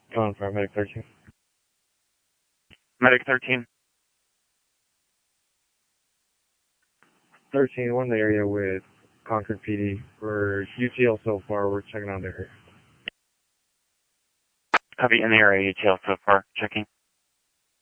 Going for Medic 13. Medic 13. 13, we're in the area with Concord PD. We're UTL so far. We're checking out the area. Copy, in the area, UTL so far. Checking.